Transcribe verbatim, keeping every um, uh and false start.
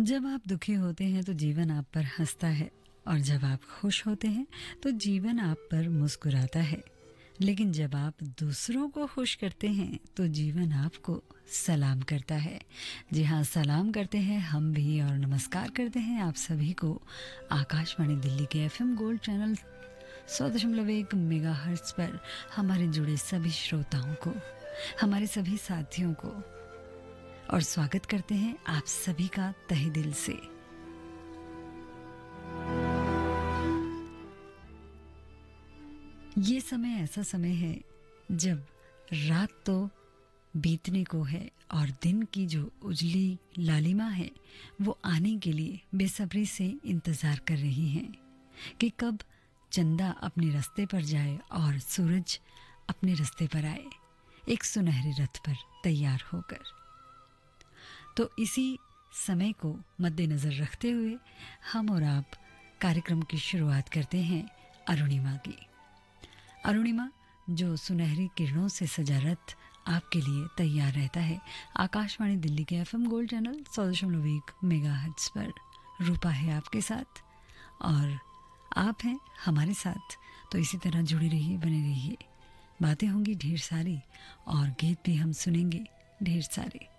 जब आप दुखी होते हैं तो जीवन आप पर हंसता है और जब आप खुश होते हैं तो जीवन आप पर मुस्कुराता है। लेकिन जब आप दूसरों को खुश करते हैं तो जीवन आपको सलाम करता है। जी हाँ, सलाम करते हैं हम भी और नमस्कार करते हैं आप सभी को आकाशवाणी दिल्ली के एफएम गोल्ड चैनल सौ दशमलव एक मेगा हर्ट्ज पर हमारे जुड़े सभी श्रोताओं को, हमारे सभी साथियों को, और स्वागत करते हैं आप सभी का तहे दिल से। ये समय ऐसा समय है जब रात तो बीतने को है और दिन की जो उजली लालिमा है वो आने के लिए बेसब्री से इंतजार कर रही हैं कि कब चंदा अपने रास्ते पर जाए और सूरज अपने रास्ते पर आए, एक सुनहरे रथ पर तैयार होकर। तो इसी समय को मद्देनजर रखते हुए हम और आप कार्यक्रम की शुरुआत करते हैं अरुणिमा की। अरुणिमा जो सुनहरी किरणों से सजा रथ आपके लिए तैयार रहता है आकाशवाणी दिल्ली के एफएम गोल्ड चैनल सौ दशमलव एक मेगा हर्ट्ज पर। रूपा है आपके साथ और आप हैं हमारे साथ, तो इसी तरह जुड़ी रहिए, बने रहिए। बातें होंगी ढेर सारी और गीत भी हम सुनेंगे ढेर सारे।